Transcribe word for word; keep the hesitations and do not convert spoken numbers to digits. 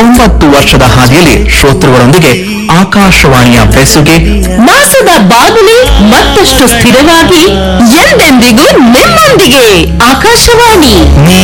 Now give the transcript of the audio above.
ತೊಂಬತ್ತು ವರ್ಷದ ಹಾದಿಯಲ್ಲಿ ಶ್ರೋತೃಗಳೊಂದಿಗೆ ಆಕಾಶವಾಣಿಯ ಬೆಸುಗೆ ಮಾಸದ ಬಾನುಲಿ ಮತ್ತಷ್ಟು ಸ್ಥಿರವಾಗಿ ಎಂದೆಂದಿಗೂ ನಿಮ್ಮೊಂದಿಗೆ ಆಕಾಶವಾಣಿ.